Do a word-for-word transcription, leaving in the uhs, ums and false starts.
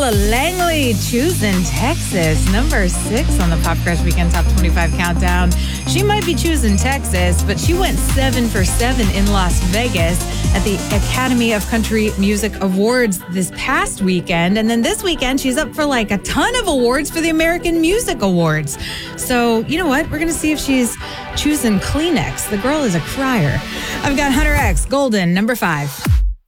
Lola Langley, choosing Texas. Number six on the Pop Crush Weekend Top twenty-five Countdown. She might be choosing Texas, but she went seven for seven in Las Vegas at the Academy of Country Music Awards this past weekend. And then this weekend, she's up for like a ton of awards for the American Music Awards. So, you know what? We're going to see if she's choosing Kleenex. The girl is a crier. I've got Hunter X, Golden, number five.